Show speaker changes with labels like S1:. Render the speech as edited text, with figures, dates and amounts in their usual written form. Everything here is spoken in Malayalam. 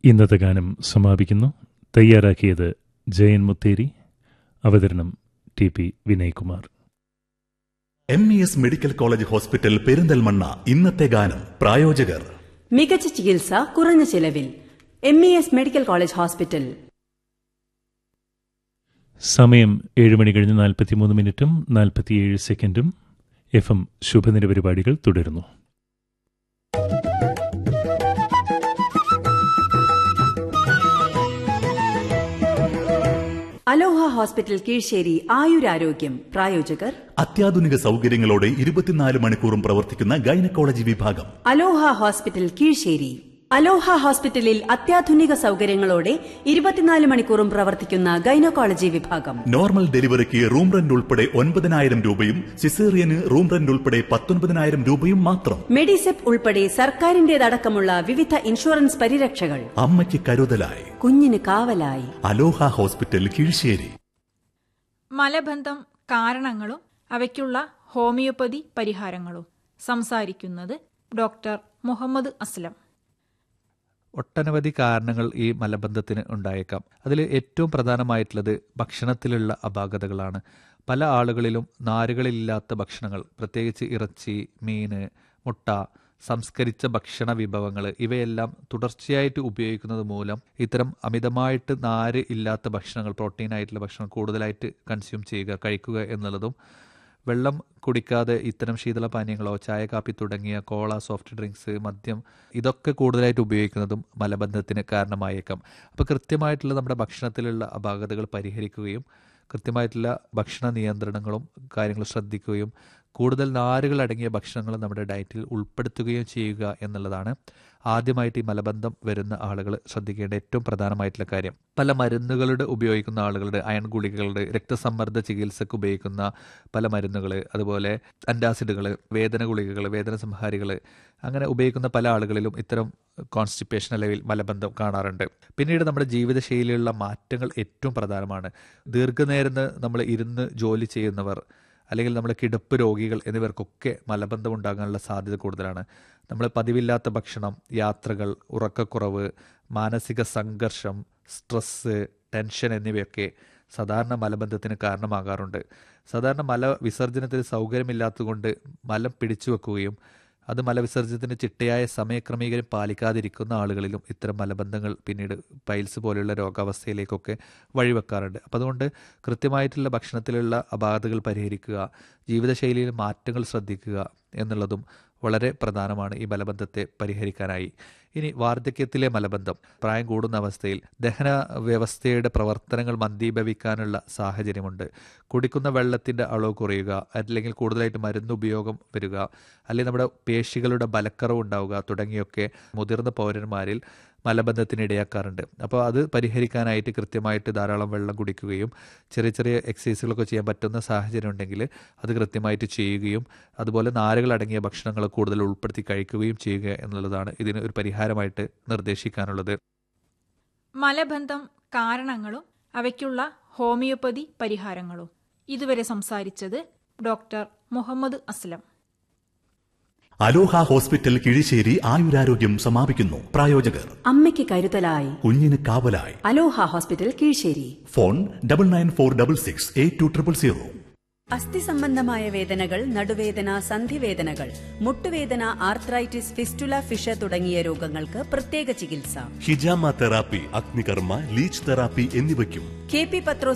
S1: ഇന്നത്തെ ഗാനം സമാപിക്കുന്നു. തയ്യാറാക്കിയത് ജയൻ മുത്തേരി, അവതരണം TP. Vinaykumar.
S2: MES medical college hospital Perinthalmanna. ഇന്നത്തെ ഗാനം പ്രായോജകർ
S3: മികച്ച ചികിത്സ കുറഞ്ഞ ചിലവിൽ. MES medical college hospital.
S1: സമയം 7:43:47. FM ശുഭനിര പരിപാടികൾ തുടരുന്നു.
S3: അലോഹ ഹോസ്പിറ്റൽ കീഴ്ശേരി ആയുരാരോഗ്യം. പ്രായോജകർ
S2: അത്യാധുനിക സൗകര്യങ്ങളോടെ 24 മണിക്കൂറും പ്രവർത്തിക്കുന്ന ഗൈനക്കോളജി വിഭാഗം.
S3: അലോഹ ഹോസ്പിറ്റൽ കീഴ്ശേരി. അലോഹ ഹോസ്പിറ്റലിൽ അത്യാധുനിക സൗകര്യങ്ങളോടെ 24 മണിക്കൂറും പ്രവർത്തിക്കുന്ന ഗൈനക്കോളജി വിഭാഗം.
S2: നോർമൽ ഡെലിവറിക്ക് റൂം റെന്റ് ഉൾപ്പെടെ 9,000 രൂപയും സിസേറിയന് റൂം റെന്റ് ഉൾപ്പെടെ 19,000 രൂപയും മാത്രം.
S3: മെഡിസെപ് ഉൾപ്പെടെ സർക്കാരിന്റേതടക്കമുള്ള വിവിധ ഇൻഷുറൻസ് പരിരക്ഷകൾ.
S2: അമ്മയ്ക്ക് കരുതലായി,
S3: കുഞ്ഞിന് കാവലായി.
S2: അലോഹ ഹോസ്പിറ്റൽ കീഴ്ശേരി.
S4: മലബന്ധം കാരണങ്ങളും അവയ്ക്കുള്ള ഹോമിയോപ്പതി പരിഹാരങ്ങളും. സംസാരിക്കുന്നത് ഡോക്ടർ മുഹമ്മദ് അസ്ലം.
S5: ഒട്ടനവധി കാരണങ്ങൾ ഈ മലബന്ധത്തിന് ഉണ്ടായേക്കാം. അതിൽ ഏറ്റവും പ്രധാനമായിട്ടുള്ളത് ഭക്ഷണത്തിലുള്ള അപാകതകളാണ്. പല ആളുകളിലും നാരുകളില്ലാത്ത ഭക്ഷണങ്ങൾ, പ്രത്യേകിച്ച് ഇറച്ചി, മീന്, മുട്ട, സംസ്കരിച്ച ഭക്ഷണ വിഭവങ്ങൾ ഇവയെല്ലാം തുടർച്ചയായിട്ട് ഉപയോഗിക്കുന്നത് മൂലം ഇത്തരം അമിതമായിട്ട് നാര് ഇല്ലാത്ത ഭക്ഷണങ്ങൾ, പ്രോട്ടീനായിട്ടുള്ള ഭക്ഷണം കൂടുതലായിട്ട് കൺസ്യൂം ചെയ്യുക, കഴിക്കുക എന്നുള്ളതും, വെള്ളം കുടിക്കാതെ ഇത്തരം ശീതളപാനീയങ്ങളോ ചായ, കാപ്പി തുടങ്ങിയ കോള, സോഫ്റ്റ് ഡ്രിങ്ക്സ്, മദ്യം ഇതൊക്കെ കൂടുതലായിട്ട് ഉപയോഗിക്കുന്നതും മലബന്ധത്തിന് കാരണമായേക്കാം. അപ്പോൾ കൃത്യമായിട്ടുള്ള നമ്മുടെ ഭക്ഷണത്തിലുള്ള അപാകതകൾ പരിഹരിക്കുകയും കൃത്യമായിട്ടുള്ള ഭക്ഷണ നിയന്ത്രണങ്ങളും കാര്യങ്ങളും ശ്രദ്ധിക്കുകയും കൂടുതൽ നാരുകൾ അടങ്ങിയ ഭക്ഷണങ്ങൾ നമ്മുടെ ഡയറ്റിൽ ഉൾപ്പെടുത്തുകയും ചെയ്യുക എന്നുള്ളതാണ് ആദ്യമായിട്ട് ഈ മലബന്ധം വരുന്ന ആളുകൾ ശ്രദ്ധിക്കേണ്ട ഏറ്റവും പ്രധാനമായിട്ടുള്ള കാര്യം. പല മരുന്നുകളുടെ ഉപയോഗിക്കുന്ന ആളുകളുടെ, അയൺ ഗുളികകളുടെ, രക്തസമ്മർദ്ദ ചികിത്സക്ക് ഉപയോഗിക്കുന്ന പല മരുന്നുകൾ, അതുപോലെ അന്റാസിഡുകൾ, വേദന ഗുളികകൾ, വേദന സംഹാരികൾ, അങ്ങനെ ഉപയോഗിക്കുന്ന പല ആളുകളിലും ഇത്തരം കോൺസ്റ്റിപ്പേഷൻ അല്ലെങ്കിൽ മലബന്ധം കാണാറുണ്ട്. പിന്നീട് നമ്മുടെ ജീവിതശൈലിയിലുള്ള മാറ്റങ്ങൾ ഏറ്റവും പ്രധാനമാണ്. ദീർഘനേരം നമ്മൾ ഇരുന്ന് ജോലി ചെയ്യുന്നവർ, അല്ലെങ്കിൽ നമ്മൾ കിടപ്പ് രോഗികൾ എന്നിവർക്കൊക്കെ മലബന്ധം ഉണ്ടാകാനുള്ള സാധ്യത കൂടുതലാണ്. നമ്മൾ പതിവില്ലാത്ത ഭക്ഷണം, യാത്രകൾ, ഉറക്കക്കുറവ്, മാനസിക സംഘർഷം, സ്ട്രെസ്സ്, ടെൻഷൻ എന്നിവയൊക്കെ സാധാരണ മലബന്ധത്തിന് കാരണമാകാറുണ്ട്. സാധാരണ മലവിസർജനത്തിന് സൗകര്യമില്ലാത്തതുകൊണ്ട് മലം പിടിച്ചു വെക്കുകയും അത് മലവിസർജനത്തിന് ചിട്ടയായ സമയക്രമീകരണം പാലിക്കാതിരിക്കുന്ന ആളുകളിലും ഇത്തരം മലബന്ധങ്ങൾ പിന്നീട് പൈൽസ് പോലെയുള്ള രോഗാവസ്ഥയിലേക്കൊക്കെ വഴിവെക്കാറുണ്ട്. അപ്പോൾ അതുകൊണ്ട് കൃത്യമായിട്ടുള്ള ഭക്ഷണത്തിലുള്ള അപാകതകൾ പരിഹരിക്കുക, ജീവിതശൈലിയിൽ മാറ്റങ്ങൾ ശ്രദ്ധിക്കുക എന്നുള്ളതും വളരെ പ്രധാനമാണ് ഈ മലബന്ധത്തെ പരിഹരിക്കാനായി. ഇനി വാർദ്ധക്യത്തിലെ മലബന്ധം, പ്രായം കൂടുന്ന അവസ്ഥയിൽ ദഹന വ്യവസ്ഥയുടെ പ്രവർത്തനങ്ങൾ മന്ദീഭവിക്കാനുള്ള സാഹചര്യമുണ്ട്. കുടിക്കുന്ന വെള്ളത്തിൻ്റെ അളവ് കുറയുക, അല്ലെങ്കിൽ കൂടുതലായിട്ട് മരുന്ന് ഉപയോഗം വരിക, അല്ലെങ്കിൽ നമ്മുടെ പേശികളുടെ ബലക്കറവ് ഉണ്ടാവുക തുടങ്ങിയൊക്കെ മുതിർന്ന പൗരന്മാരിൽ മലബന്ധത്തിന് ഇടയാക്കാറുണ്ട്. അപ്പോൾ അത് പരിഹരിക്കാനായിട്ട് കൃത്യമായിട്ട് ധാരാളം വെള്ളം കുടിക്കുകയും ചെറിയ ചെറിയ എക്സസൈസുകളൊക്കെ ചെയ്യാൻ പറ്റുന്ന സാഹചര്യം ഉണ്ടെങ്കിൽ അത് കൃത്യമായിട്ട് ചെയ്യുകയും അതുപോലെ നാരുകൾ അടങ്ങിയ ഭക്ഷണങ്ങൾ കൂടുതൽ ഉൾപ്പെടുത്തി കഴിക്കുകയും ചെയ്യുക എന്നുള്ളതാണ് ഇതിന് ഒരു പരിഹാരമായിട്ട് നിർദ്ദേശിക്കാനുള്ളത്.
S4: മലബന്ധം കാരണങ്ങളും അവയ്ക്കുള്ള ഹോമിയോപ്പതി പരിഹാരങ്ങളും. ഇതുവരെ സംസാരിച്ചത് ഡോക്ടർ മുഹമ്മദ് അസ്ലം.
S2: അലോഹ ഹോസ്പിറ്റൽ കിഴിശ്ശേരി ആയുരാരോഗ്യം സമാപിക്കുന്നു. പ്രായോജകർ
S3: അമ്മയ്ക്ക് കരുതലായി,
S2: കുഞ്ഞിന് കാവലായി.
S3: അലോഹ ഹോസ്പിറ്റൽ കീഴ്ശേരി.
S2: ഫോൺ 9946682000.
S3: അസ്ഥി സംബന്ധമായ വേദനകൾ, നടുവേദന, സന്ധിവേദനകൾ, മുട്ടുവേദന, ആർത്രൈറ്റിസ്, ഫിസ്റ്റുല, ഫിഷ തുടങ്ങിയ രോഗങ്ങൾക്ക് പ്രത്യേക ചികിത്സ.
S2: ഹിജാമ തെറാപ്പി, അഗ്നികർമ്മ, ലീച്ച് തെറാപ്പി എന്നിവയ്ക്കും
S3: KP പത്രോസ്